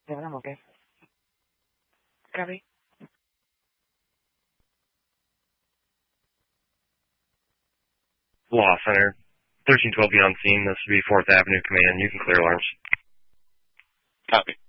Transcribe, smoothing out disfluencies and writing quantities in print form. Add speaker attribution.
Speaker 1: Yeah, I'm okay. Copy.
Speaker 2: Law Center, 1312 be on scene. This would be 4th Avenue Command. You can clear alarms.
Speaker 3: Copy.